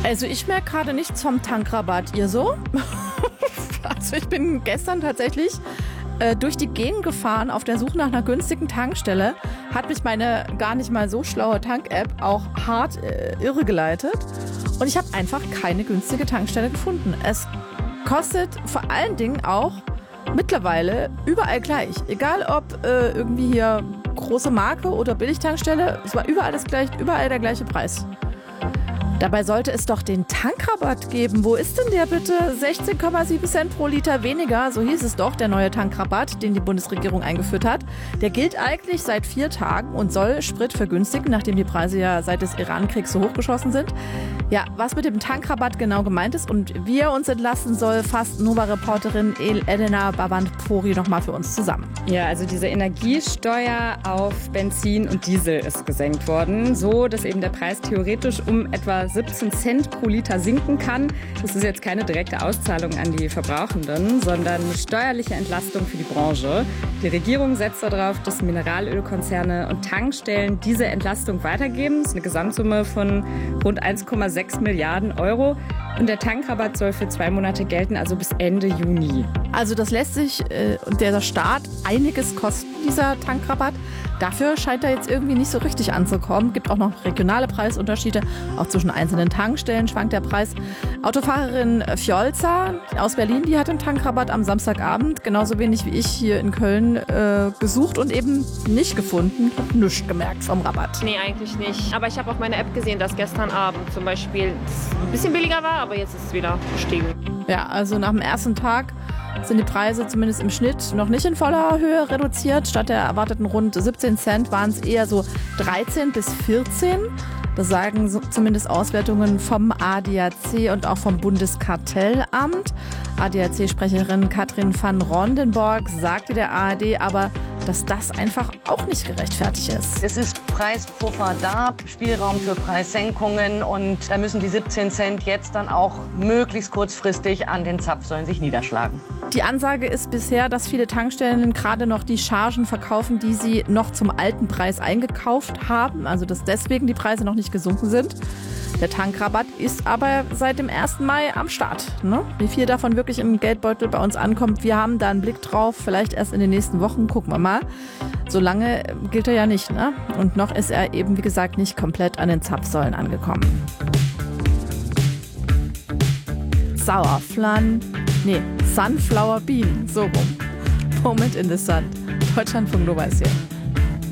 Also ich merke gerade nichts vom Tankrabatt. Ihr so? Also ich bin gestern tatsächlich durch die Gegend gefahren auf der Suche nach einer günstigen Tankstelle. Hat mich meine gar nicht mal so schlaue Tank-App auch hart irregeleitet. Und ich habe einfach keine günstige Tankstelle gefunden. Es kostet vor allen Dingen auch mittlerweile überall gleich. Egal ob irgendwie hier große Marke oder Billigtankstelle, es war überall überall der gleiche Preis. Dabei sollte es doch den Tankrabatt geben. Wo ist denn der bitte? 16,7 Cent pro Liter weniger, so hieß es doch, der neue Tankrabatt, den die Bundesregierung eingeführt hat. Der gilt eigentlich seit 4 Tagen und soll Sprit vergünstigen, nachdem die Preise ja seit des Iran-Kriegs so hochgeschossen sind. Ja, was mit dem Tankrabatt genau gemeint ist und wie er uns entlasten soll, fasst Nova-Reporterin Elena Bavand-Pori nochmal für uns zusammen. Ja, also diese Energiesteuer auf Benzin und Diesel ist gesenkt worden, so dass eben der Preis theoretisch um etwa 17 Cent pro Liter sinken kann. Das ist jetzt keine direkte Auszahlung an die Verbrauchenden, sondern eine steuerliche Entlastung für die Branche. Die Regierung setzt darauf, dass Mineralölkonzerne und Tankstellen diese Entlastung weitergeben. Das ist eine Gesamtsumme von rund 1,6 Milliarden Euro. Und der Tankrabatt soll für 2 Monate gelten, also bis Ende Juni. Also das lässt sich der Staat einiges kosten, dieser Tankrabatt. Dafür scheint er jetzt irgendwie nicht so richtig anzukommen. Gibt auch noch regionale Preisunterschiede. Auch zwischen einzelnen Tankstellen schwankt der Preis. Autofahrerin Fjolza aus Berlin, die hat den Tankrabatt am Samstagabend, genauso wenig wie ich hier in Köln, gesucht und eben nicht gefunden. Hat nichts gemerkt vom Rabatt. Nee, eigentlich nicht. Aber ich habe auf meiner App gesehen, dass gestern Abend zum Beispiel ein bisschen billiger war, aber jetzt ist es wieder gestiegen. Ja, also nach dem ersten Tag sind die Preise zumindest im Schnitt noch nicht in voller Höhe reduziert. Statt der erwarteten rund 17 Cent waren es eher so 13 bis 14. Das sagen zumindest Auswertungen vom ADAC und auch vom Bundeskartellamt. ADAC-Sprecherin Katrin van Rondenborg sagte der ARD aber, dass das einfach auch nicht gerechtfertigt ist. Es ist Preispuffer da, Spielraum für Preissenkungen und da müssen die 17 Cent jetzt dann auch möglichst kurzfristig an den Zapfsäulen sich niederschlagen. Die Ansage ist bisher, dass viele Tankstellen gerade noch die Chargen verkaufen, die sie noch zum alten Preis eingekauft haben, also dass deswegen die Preise noch nicht gesunken sind. Der Tankrabatt ist aber seit dem 1. Mai am Start. Ne? Wie viel davon wirklich im Geldbeutel bei uns ankommt, wir haben da einen Blick drauf. Vielleicht erst in den nächsten Wochen, gucken wir mal. So lange gilt er ja nicht. Ne? Und noch ist er eben, wie gesagt, nicht komplett an den Zapfsäulen angekommen. Sunflower Bean, so rum. Moment in the Sun. Deutschlandfunk Nova ist hier.